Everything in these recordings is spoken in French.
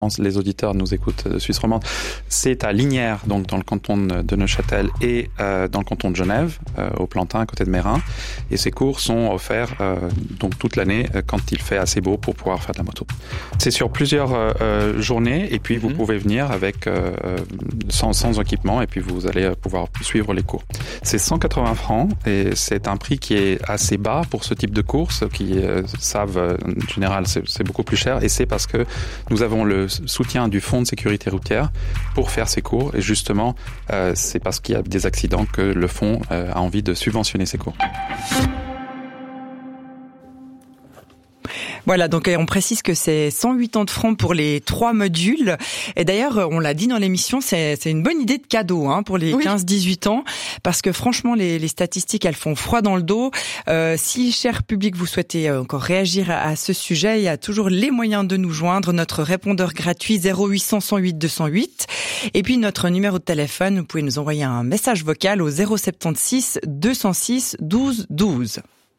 les auditeurs nous écoutent de Suisse romande, c'est à Lignières, donc dans le canton de Neuchâtel et dans le canton de Genève, au Plantin, à côté de Mérin. Et ces cours sont offerts donc toute l'année quand il fait assez beau pour pouvoir faire de la moto. C'est sur plusieurs journées et puis vous pouvez venir avec sans équipement et puis vous allez pouvoir suivre les cours. C'est 180 francs et c'est un prix qui est assez bas pour ce type de course, qui savent en général c'est beaucoup plus cher et c'est parce que nous avons le soutien du Fonds de sécurité routière pour faire ces cours et justement c'est parce qu'il y a des accidents que le fonds a envie de subventionner ces cours. Voilà, donc on précise que c'est 180 francs pour les 3 modules. Et d'ailleurs, on l'a dit dans l'émission, c'est une bonne idée de cadeau pour les 15-18 ans, parce que franchement, les statistiques, elles font froid dans le dos. Si, cher public, vous souhaitez encore réagir à ce sujet, il y a toujours les moyens de nous joindre. Notre répondeur gratuit 0800 108 208. Et puis notre numéro de téléphone, vous pouvez nous envoyer un message vocal au 076 206 12 12.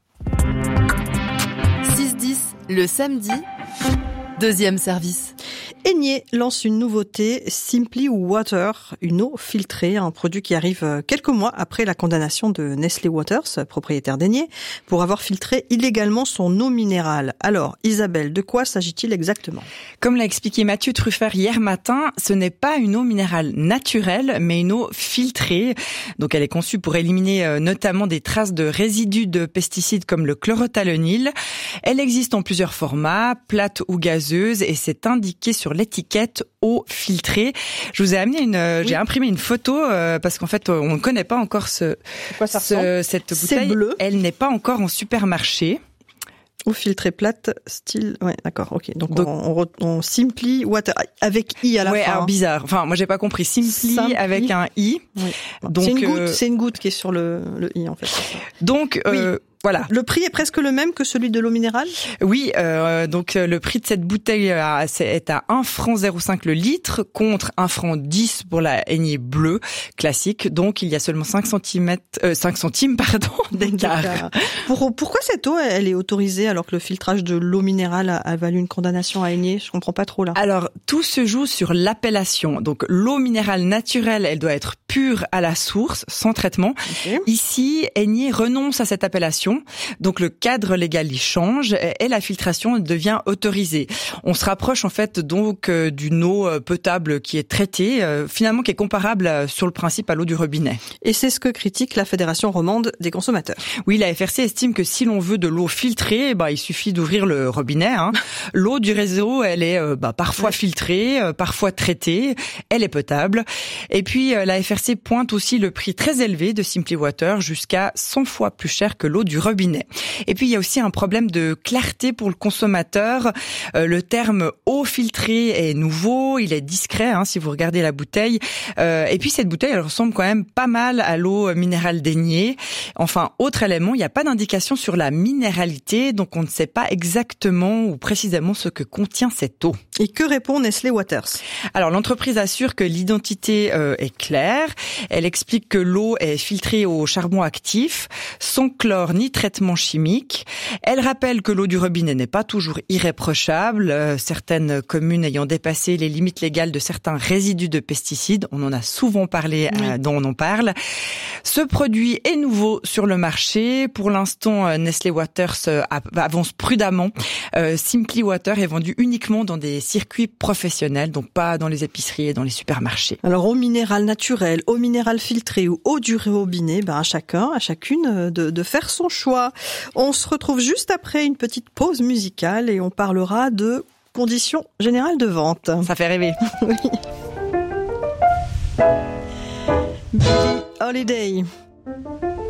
Le samedi, deuxième service. Enier lance une nouveauté, Simply Water, une eau filtrée, un produit qui arrive quelques mois après la condamnation de Nestlé Waters, propriétaire d'Enier, pour avoir filtré illégalement son eau minérale. Alors, Isabelle, de quoi s'agit-il exactement ? Comme l'a expliqué Mathieu Truffert hier matin, ce n'est pas une eau minérale naturelle, mais une eau filtrée. Donc elle est conçue pour éliminer notamment des traces de résidus de pesticides comme le chlorothalonil. Elle existe en plusieurs formats, plate ou gazeuse, et c'est indiqué sur l'étiquette eau filtrée. Je vous ai amené j'ai imprimé une photo parce qu'en fait on ne connaît pas encore cette bouteille. C'est bleu. Elle n'est pas encore en supermarché. Eau filtrée plate, style. Ouais, d'accord. Ok. Donc on Simply Water avec i à la fin. Ouais, alors bizarre. Enfin, moi j'ai pas compris. Simply avec un i. Oui. Donc c'est une goutte qui est sur le i en fait. Donc voilà. Le prix est presque le même que celui de l'eau minérale ? Oui, donc le prix de cette bouteille est à 1,05 franc le litre contre 1,10 franc pour la Enier bleue classique. Donc il y a seulement 5 centimes d'écart. Pourquoi cette eau elle est autorisée alors que le filtrage de l'eau minérale a valu une condamnation à Enier ? Je comprends pas trop là. Alors tout se joue sur l'appellation. Donc l'eau minérale naturelle, elle doit être pure à la source, sans traitement. Okay. Ici, Enier renonce à cette appellation. Donc le cadre légal y change et la filtration devient autorisée. On se rapproche en fait donc d'une eau potable qui est traitée, finalement qui est comparable sur le principe à l'eau du robinet. Et c'est ce que critique la Fédération romande des consommateurs. Oui, la FRC estime que si l'on veut de l'eau filtrée, il suffit d'ouvrir le robinet. L'eau du réseau, elle est parfois filtrée, parfois traitée, elle est potable. Et puis la FRC pointe aussi le prix très élevé de Simply Water, jusqu'à 100 fois plus cher que l'eau du robinet. Et puis il y a aussi un problème de clarté pour le consommateur. Le terme eau filtrée est nouveau, il est discret si vous regardez la bouteille. Et puis cette bouteille, elle ressemble quand même pas mal à l'eau minérale d'Enier. Enfin, autre élément, il n'y a pas d'indication sur la minéralité, donc on ne sait pas exactement ou précisément ce que contient cette eau. Et que répond Nestlé Waters ? Alors l'entreprise assure que l'identité est claire. Elle explique que l'eau est filtrée au charbon actif, sans chlore ni traitement chimique. Elle rappelle que l'eau du robinet n'est pas toujours irréprochable. Certaines communes ayant dépassé les limites légales de certains résidus de pesticides, on en a souvent parlé, dont on en parle. Ce produit est nouveau sur le marché. Pour l'instant, Nestlé Waters avance prudemment. Simply Water est vendu uniquement dans des circuits professionnels, donc pas dans les épiceries et dans les supermarchés. Alors eau minérale naturelle, eau minérale filtrée ou eau du robinet, à chacune de faire son choix. On se retrouve juste après une petite pause musicale et on parlera de conditions générales de vente. Ça fait rêver. Oui. Billie Holiday.